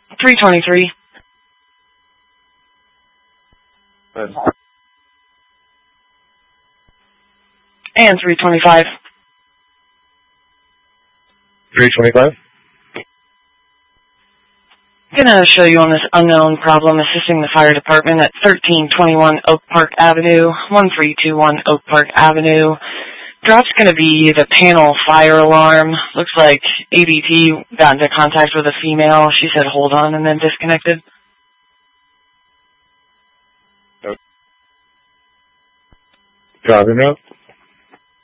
323. And 325. 325. Gonna show you on this unknown problem assisting the fire department at 1321 Oak Park Avenue, 1321 Oak Park Avenue. Drop's gonna be the panel fire alarm. Looks like ADT got into contact with a female. She said hold on and then disconnected. Driving up.